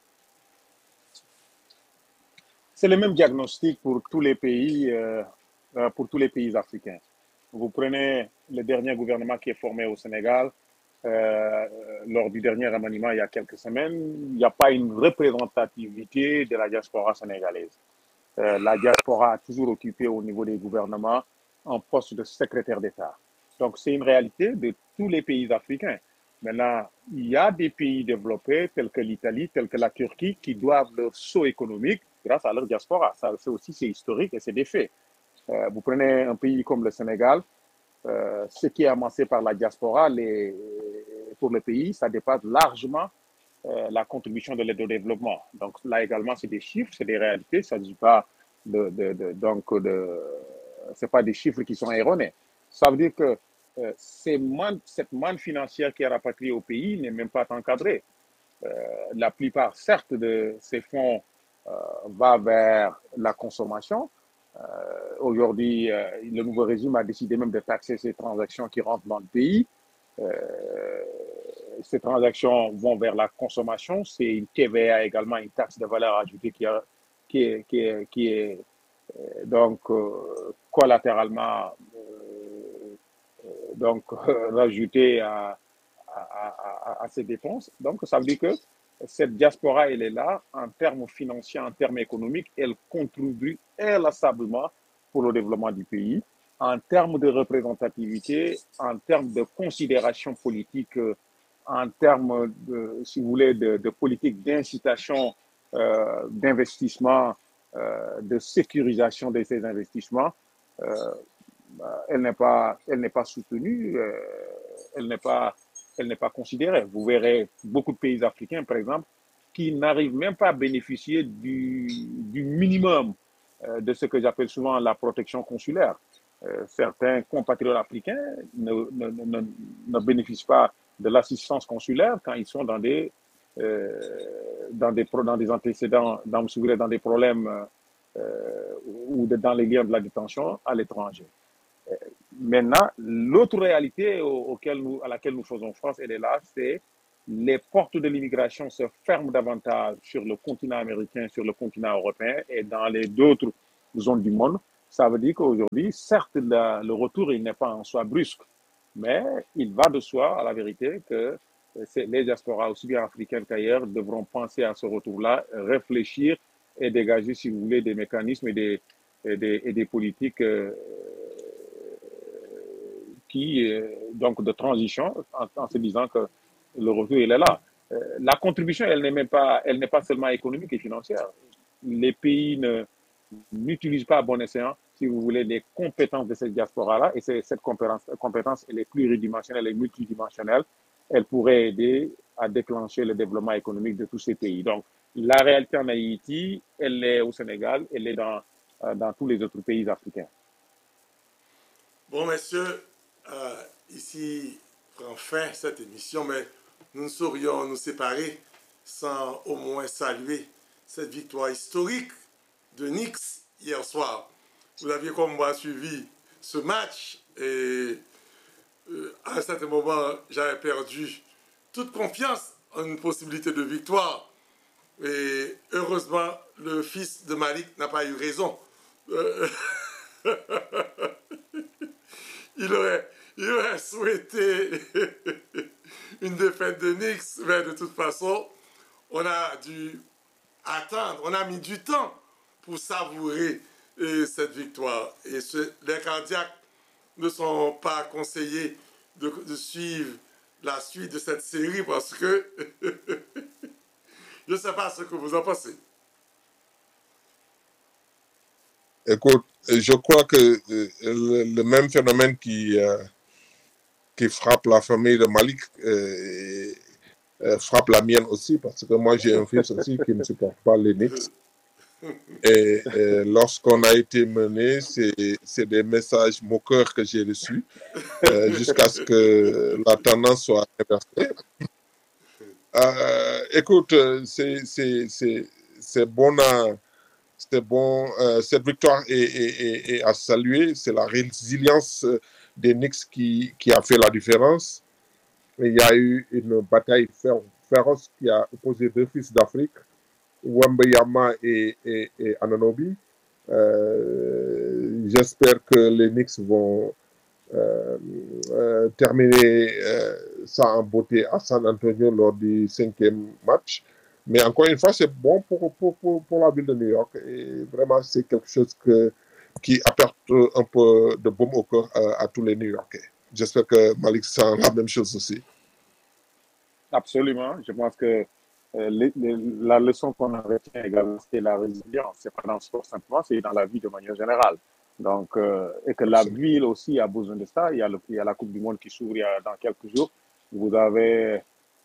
C'est le même diagnostic pour tous les pays africains. Vous prenez le dernier gouvernement qui est formé au Sénégal, lors du dernier remaniement il y a quelques semaines, il n'y a pas une représentativité de la diaspora sénégalaise. La diaspora a toujours occupé au niveau des gouvernements un poste de secrétaire d'État. Donc c'est une réalité de tous les pays africains. Maintenant, il y a des pays développés tels que l'Italie, tels que la Turquie, qui doivent leur saut économique grâce à leur diaspora. Ça, c'est historique et c'est des faits. Vous prenez un pays comme le Sénégal, ce qui est amassé par la diaspora pour le pays, ça dépasse largement la contribution de l'aide au développement. Donc là également, c'est des chiffres, c'est des réalités. Ça ne dit pas c'est pas des chiffres qui sont erronés. Ça veut dire que cette manne financière qui est rapatriée au pays n'est même pas encadrée. La plupart, certes, de ces fonds va vers la consommation. Aujourd'hui, le nouveau régime a décidé même de taxer ces transactions qui rentrent dans le pays. Ces transactions vont vers la consommation. C'est une TVA également, une taxe de valeur ajoutée qui est donc collatéralement rajoutée à ces dépenses. Donc, ça veut dire que cette diaspora, elle est là en termes financiers, en termes économiques, elle contribue inlassablement pour le développement du pays. En termes de représentativité, en termes de considération politique, en termes de, si vous voulez, de politique d'incitation, d'investissement, de sécurisation de ces investissements, elle n'est pas soutenue, elle n'est pas considérée. Vous verrez beaucoup de pays africains, par exemple, qui n'arrivent même pas à bénéficier du minimum de ce que j'appelle souvent la protection consulaire. Certains compatriotes africains ne bénéficient pas de l'assistance consulaire quand ils sont dans des antécédents, dans des problèmes ou dans les liens de la détention à l'étranger. Maintenant, l'autre réalité à laquelle nous faisons face, elle est là, c'est les portes de l'immigration se ferment davantage sur le continent américain, sur le continent européen et dans les d'autres zones du monde. Ça veut dire qu'aujourd'hui, certes, le retour il n'est pas en soi brusque, mais il va de soi, à la vérité, que les diasporas, aussi bien africaines qu'ailleurs, devront penser à ce retour-là, réfléchir et dégager, si vous voulez, des mécanismes et des politiques donc de transition en se disant que le retour, il est là. La contribution, elle n'est pas seulement économique et financière. Les pays n'utilisent pas à bon escient, si vous voulez, les compétences de cette diaspora-là. Et cette compétence, elle est pluridimensionnelle et multidimensionnelle. Elle pourrait aider à déclencher le développement économique de tous ces pays. Donc, la réalité en Haïti, elle est au Sénégal, elle est dans tous les autres pays africains. Bon, messieurs, ici prend fin cette émission, mais nous ne saurions nous séparer sans au moins saluer cette victoire historique de Knicks hier soir. Vous aviez comme moi suivi ce match et à un certain moment, j'avais perdu toute confiance en une possibilité de victoire. Et heureusement, le fils de Malik n'a pas eu raison. Il aurait souhaité une défaite de Knicks, mais de toute façon, on a dû attendre, on a mis du temps pour savourer cette victoire. Et les cardiaques ne sont pas conseillés de suivre la suite de cette série parce que je ne sais pas ce que vous en pensez. Écoute, je crois que le même phénomène qui frappe la famille de Malik frappe la mienne aussi, parce que moi j'ai un fils aussi qui ne supporte pas les Knicks. Et lorsqu'on a été mené, c'est des messages moqueurs que j'ai reçus jusqu'à ce que la tendance soit inversée. Écoute, c'est bon cette victoire est à saluer. C'est la résilience des Knicks qui a fait la différence. Il y a eu une bataille féroce qui a opposé deux fils d'Afrique, Wembanyama et Anunoby. J'espère que les Knicks vont terminer ça en beauté à San Antonio lors du 5e match. Mais encore une fois, c'est bon pour la ville de New York. Et vraiment, c'est quelque chose qui apporte un peu de baume au cœur à tous les New-Yorkais. J'espère que Malik sent la même chose aussi. Absolument. Je pense que la leçon qu'on en retient également, c'est la résilience. C'est pas dans le sport simplement, c'est dans la vie de manière générale. Donc, et que la ville aussi a besoin de ça. Il y a la Coupe du Monde qui s'ouvre dans quelques jours. Vous avez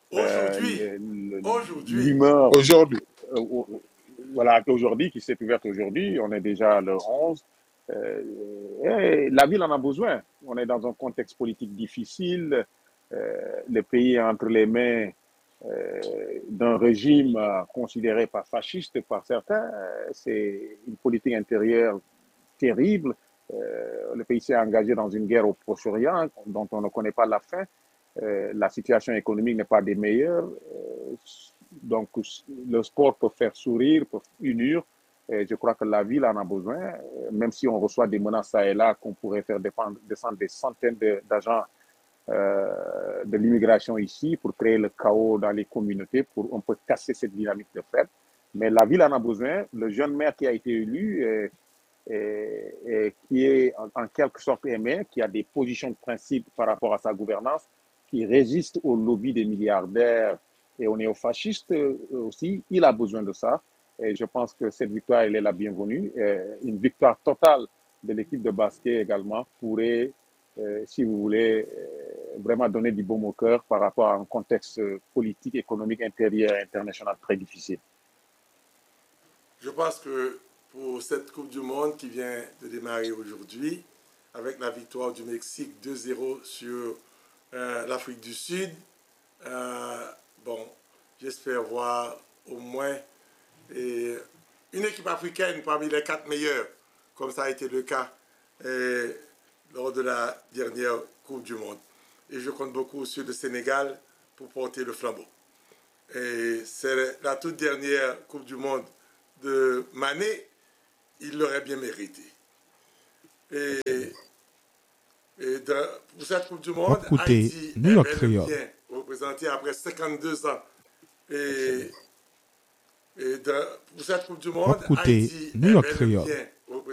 l'humeur. Aujourd'hui. Voilà, aujourd'hui, qui s'est ouverte aujourd'hui. On est déjà le 11. Et la ville en a besoin. On est dans un contexte politique difficile. Le pays est entre les mains d'un régime considéré pas fasciste par certains. C'est une politique intérieure terrible. Le pays s'est engagé dans une guerre au Proche-Orient dont on ne connaît pas la fin. La situation économique n'est pas des meilleures. Donc, le sport peut faire sourire, peut unir. Et je crois que la ville en a besoin, même si on reçoit des menaces ça et là, qu'on pourrait faire descendre des centaines d'agents de l'immigration ici pour créer le chaos dans les communautés, pour on peut casser cette dynamique de fait. Mais la ville en a besoin. Le jeune maire qui a été élu et qui est en quelque sorte aimé, qui a des positions de principe par rapport à sa gouvernance, qui résiste au lobby des milliardaires et aux néofascistes aussi, il a besoin de ça. Et je pense que cette victoire, elle est la bienvenue. Une victoire totale de l'équipe de basket également pourrait, si vous voulez, vraiment donner du baume au cœur par rapport à un contexte politique, économique, intérieur et international très difficile. Je pense que pour cette Coupe du Monde qui vient de démarrer aujourd'hui, avec la victoire du Mexique 2-0 sur l'Afrique du Sud, bon, j'espère voir au moins une équipe africaine parmi les 4 meilleurs, comme ça a été le cas lors de la dernière Coupe du Monde. Et je compte beaucoup sur le Sénégal pour porter le flambeau. Et c'est la toute dernière Coupe du Monde de Mané, il l'aurait bien mérité. Pour cette Coupe du Monde, Haïti est bel et bien représenté après 52 ans. Pour cette Coupe du Monde, Haïti est bel et bien